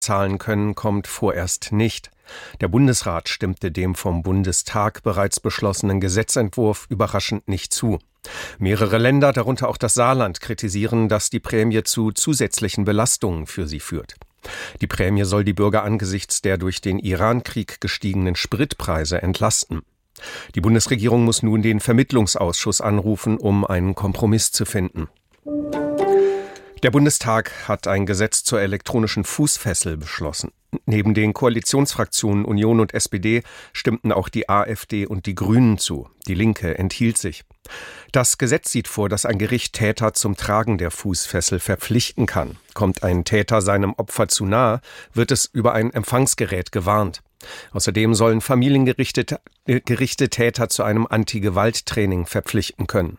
zahlen können, kommt vorerst nicht. Der Bundesrat stimmte dem vom Bundestag bereits beschlossenen Gesetzentwurf überraschend nicht zu. Mehrere Länder, darunter auch das Saarland, kritisieren, dass die Prämie zu zusätzlichen Belastungen für sie führt. Die Prämie soll die Bürger angesichts der durch den Iran-Krieg gestiegenen Spritpreise entlasten. Die Bundesregierung muss nun den Vermittlungsausschuss anrufen, um einen Kompromiss zu finden. Der Bundestag hat ein Gesetz zur elektronischen Fußfessel beschlossen. Neben den Koalitionsfraktionen Union und SPD stimmten auch die AfD und die Grünen zu. Die Linke enthielt sich. Das Gesetz sieht vor, dass ein Gericht Täter zum Tragen der Fußfessel verpflichten kann. Kommt ein Täter seinem Opfer zu nahe, wird es über ein Empfangsgerät gewarnt. Außerdem sollen Familiengerichte Täter zu einem Anti-Gewalt-Training verpflichten können.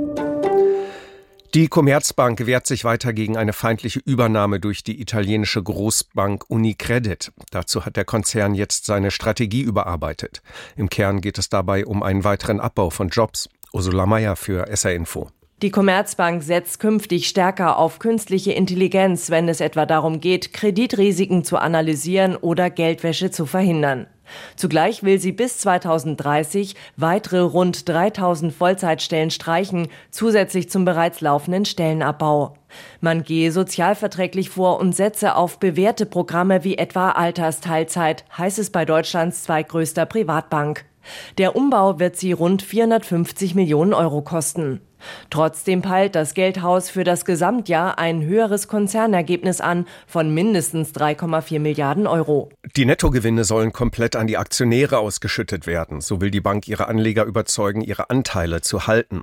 Die Commerzbank wehrt sich weiter gegen eine feindliche Übernahme durch die italienische Großbank Unicredit. Dazu hat der Konzern jetzt seine Strategie überarbeitet. Im Kern geht es dabei um einen weiteren Abbau von Jobs. Ursula Meier für SR Info. Die Commerzbank setzt künftig stärker auf künstliche Intelligenz, wenn es etwa darum geht, Kreditrisiken zu analysieren oder Geldwäsche zu verhindern. Zugleich will sie bis 2030 weitere rund 3.000 Vollzeitstellen streichen, zusätzlich zum bereits laufenden Stellenabbau. Man gehe sozialverträglich vor und setze auf bewährte Programme wie etwa Altersteilzeit, heißt es bei Deutschlands zweitgrößter Privatbank. Der Umbau wird sie rund 450 Millionen Euro kosten. Trotzdem peilt das Geldhaus für das Gesamtjahr ein höheres Konzernergebnis an von mindestens 3,4 Milliarden Euro. Die Nettogewinne sollen komplett an die Aktionäre ausgeschüttet werden. So will die Bank ihre Anleger überzeugen, ihre Anteile zu halten.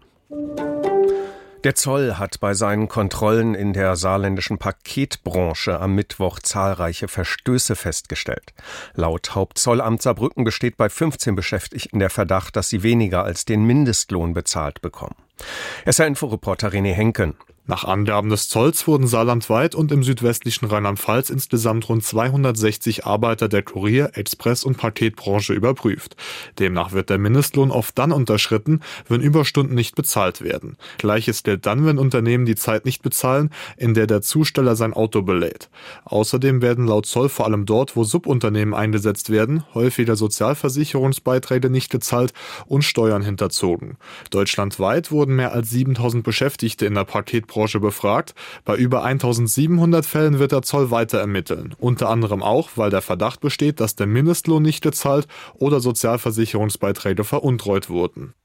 Der Zoll hat bei seinen Kontrollen in der saarländischen Paketbranche am Mittwoch zahlreiche Verstöße festgestellt. Laut Hauptzollamt Saarbrücken besteht bei 15 Beschäftigten der Verdacht, dass sie weniger als den Mindestlohn bezahlt bekommen. SR-Info-Reporter René Henken. Nach Angaben des Zolls wurden saarlandweit und im südwestlichen Rheinland-Pfalz insgesamt rund 260 Arbeiter der Kurier-, Express- und Paketbranche überprüft. Demnach wird der Mindestlohn oft dann unterschritten, wenn Überstunden nicht bezahlt werden. Gleiches gilt dann, wenn Unternehmen die Zeit nicht bezahlen, in der der Zusteller sein Auto belädt. Außerdem werden laut Zoll vor allem dort, wo Subunternehmen eingesetzt werden, häufiger Sozialversicherungsbeiträge nicht gezahlt und Steuern hinterzogen. Deutschlandweit wurden mehr als 7.000 Beschäftigte in der Paketbranche befragt. Bei über 1.700 Fällen wird der Zoll weiter ermitteln. Unter anderem auch, weil der Verdacht besteht, dass der Mindestlohn nicht gezahlt oder Sozialversicherungsbeiträge veruntreut wurden.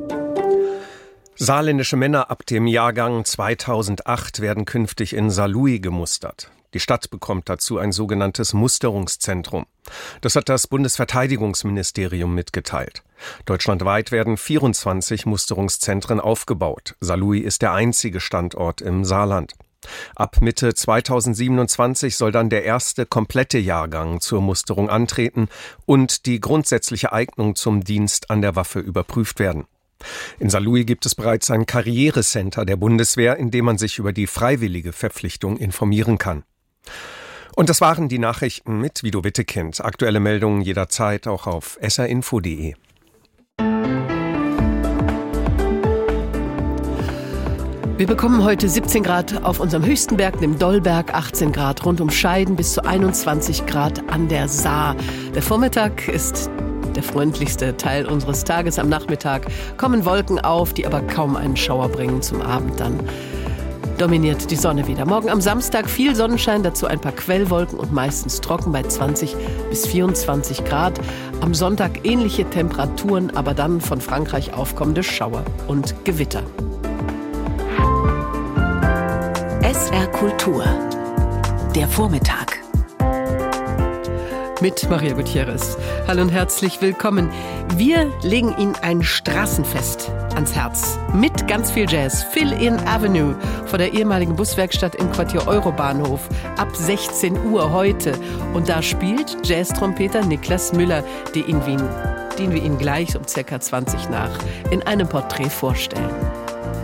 Saarländische Männer ab dem Jahrgang 2008 werden künftig in Saarlouis gemustert. Die Stadt bekommt dazu ein sogenanntes Musterungszentrum. Das hat das Bundesverteidigungsministerium mitgeteilt. Deutschlandweit werden 24 Musterungszentren aufgebaut. Saarlouis ist der einzige Standort im Saarland. Ab Mitte 2027 soll dann der erste komplette Jahrgang zur Musterung antreten und die grundsätzliche Eignung zum Dienst an der Waffe überprüft werden. In Saarlouis gibt es bereits ein Karrierecenter der Bundeswehr, in dem man sich über die freiwillige Verpflichtung informieren kann. Und das waren die Nachrichten mit Guido Wittekind. Aktuelle Meldungen jederzeit auch auf srinfo.de. Wir bekommen heute 17 Grad auf unserem höchsten Berg, dem Dollberg, 18 Grad rund um Scheiden bis zu 21 Grad an der Saar. Der Vormittag ist der freundlichste Teil unseres Tages. Am Nachmittag kommen Wolken auf, die aber kaum einen Schauer bringen. Zum Abend dann dominiert die Sonne wieder. Morgen am Samstag viel Sonnenschein, dazu ein paar Quellwolken und meistens trocken bei 20 bis 24 Grad. Am Sonntag ähnliche Temperaturen, aber dann von Frankreich aufkommende Schauer und Gewitter. SR Kultur. Der Vormittag. Mit Maria Gutierrez. Hallo und herzlich willkommen. Wir legen Ihnen ein Straßenfest ans Herz. Mit ganz viel Jazz. Fill-In Avenue vor der ehemaligen Buswerkstatt im Quartier Eurobahnhof. Ab 16 Uhr heute. Und da spielt Jazztrompeter Niklas Müller, den wir Ihnen gleich um ca. 20 nach in einem Porträt vorstellen.